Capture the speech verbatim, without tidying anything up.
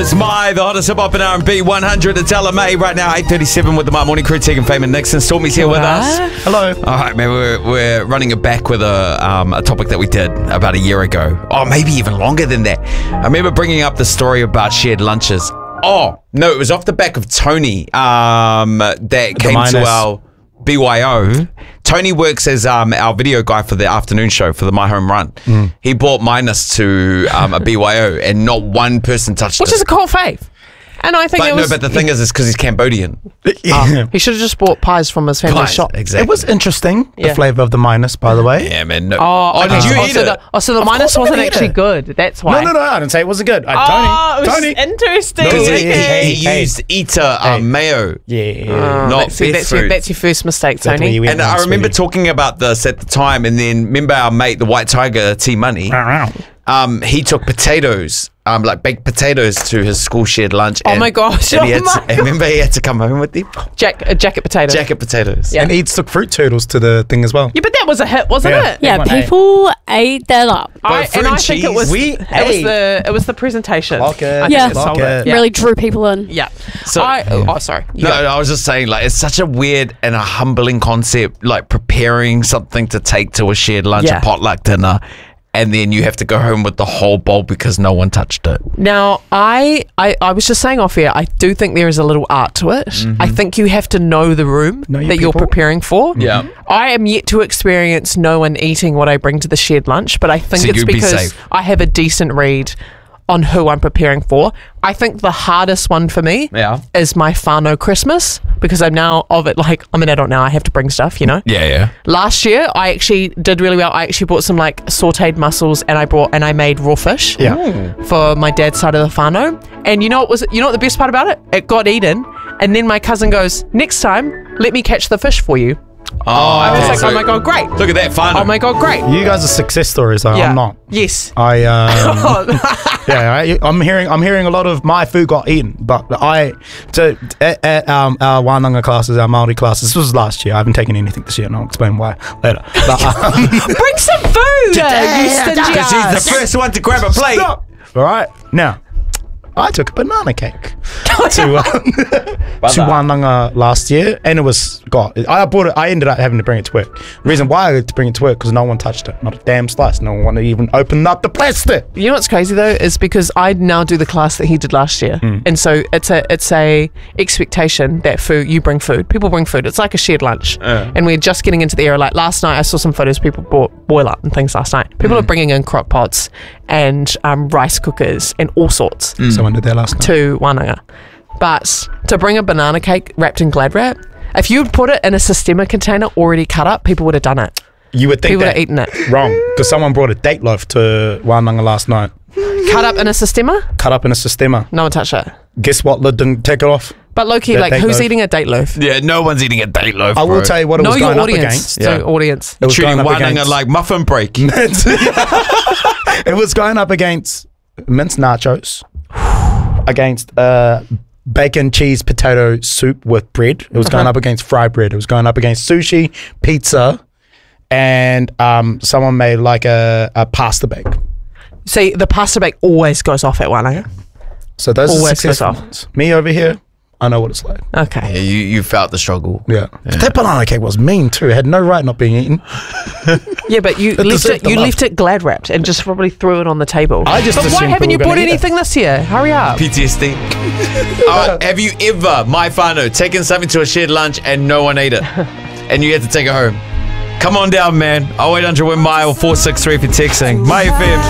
is My, the hottest hip-hop and R and B one hundred. It's Ella May right now, eight thirty-seven with the My Morning Crew, Tegan Fame Nixon. Stormy's here with us. Hello. All right, man, we're, we're running it back with a um, a topic that we did about a year ago. Oh, maybe even longer than that. I remember bringing up the story about shared lunches. Oh, no, it was off the back of Tony um, that came minus. to our B Y O. Tony works as um, our video guy for the afternoon show for the My Home Run. Mm. He brought Minus to um, a B Y O and not one person touched it. Which is a cult fave. And I think but it was... No, but the thing is, is because he's Cambodian. Oh, he should have just bought pies from his family's Pies, shop. exactly. It was interesting, the Yeah. flavour of the Minus, by the way. Yeah, man. No. Oh, Oh, okay. did you oh, eat so it? The, oh, so the Of minus course I'm wasn't gonna eat actually it. good. That's why. No, no, no, I didn't say it wasn't good. Uh, Oh, Tony, it was Tony. interesting. No, Because hey, he, hey, he hey. used Eater um, Hey. mayo. Yeah. Oh, Not that's, see, Beth that's, your, fruit. that's your first mistake, That's Tony. where you went And I wrong, remember sweetie. talking about this at the time, and then remember our mate, the White Tiger, T Money. Um, he took potatoes, um, like baked potatoes, to his school shared lunch. Oh and, my gosh, And he oh had my to, and remember, he had to come home with them Jack, a jacket potato. jacket potatoes. Yeah. And he took fruit turtles to the thing as well. Yeah, but that was a hit, wasn't Yeah. it? Yeah, Everyone ate. people ate that up. I, fruit and and I think it cheese, was we it was ate. the it was the presentation. Clock it. I think Yeah. it sold Clock it. it. Yeah. Really drew people in. Yeah. So- I, oh, sorry. You No, go. I was just saying, like, it's such a weird and a humbling concept, like preparing something to take to a shared lunch, Yeah. a potluck dinner, and then you have to go home with the whole bowl because no one touched it. Now, I, I I was just saying off here, I do think there is a little art to it. Mm-hmm. I think you have to know the room Know your that you're people. preparing for. Yeah. I am yet to experience no one eating what I bring to the shared lunch, but I think So it's you'd be because safe. I have a decent read on who I'm preparing for. I think the hardest one for me Yeah. is my whānau Christmas, because I'm now of it, like, I'm an adult now, I have to bring stuff, you know? Yeah, yeah. Last year, I actually did really well. I actually bought some like sauteed mussels, and I brought and I made raw fish Yeah. for my dad's side of the whānau. And you know what was you know what the best part about it? It got eaten, and then my cousin goes, "Next time, let me catch the fish for you." Oh, I was okay, like, so "Oh my god, great! Look at that, fun. Oh my god, great!" You guys are success stories, though. yeah. I'm not. Yes. I um, Oh, yeah, I, I'm hearing I'm hearing a lot of my food got eaten, but I to at, at um, our Wānanga classes, our Māori classes. This was last year. I haven't taken anything this year, and I'll explain why later. But, um, Bring some food, you stingy Because she's ass. the first one to grab a plate. stop. All right, now I took a banana cake to um, to Wānanga last year, and it was God. I bought it. I ended up having to bring it to work. The reason why I had to bring it to work because no one touched it, not a damn slice. No one wanted to even open up the plastic. You know what's crazy though is because I now do the class that he did last year, Hmm. and so it's a it's a expectation that food you bring food, people bring food. It's like a shared lunch, and we're just getting into the era. Like last night, I saw some photos. People bought boiler and things last night. People Hmm. are bringing in crock pots and um, rice cookers and all sorts Someone did that last night. to Wānanga, but to bring a banana cake wrapped in Glad wrap, if you'd put it in a Sistema container already cut up, people would have done it. You would think People would that have eaten it wrong because someone brought a date loaf to Wānanga last night, cut up in a Sistema. cut up in a Sistema. No one touched it. Guess what? Lid didn't take it off. But low-key, That like, date who's loaf. eating a date loaf? Yeah, no one's eating a date loaf. I will bro. tell you what it Know was your going up audience. against. Know Yeah. your audience. It was Treating going up one against like muffin break. it was going up against minced nachos, against uh, bacon, cheese, potato soup with bread. It was going Uh-huh. up against fried bread. It was going up against sushi, pizza, and um, someone made like a, a pasta bake. See, the pasta bake always goes off at Wānanga. So those Always are successful goes off. ones. Me over here, I know what it's like. Okay. Yeah, you, you felt the struggle. Yeah. That banana cake was mean too. It had no right not being eaten. Yeah, but you left deserved it. the You love. left it glad wrapped and just probably threw it on the table. I just But why assumed haven't we you were bought gonna eat it. anything this year? Hurry up. P T S D. uh, have you ever, my whānau, taken something to a shared lunch and no one ate it? And you had to take it home? Come on down, man. oh eight hundred one mile four six three for texting. My F M.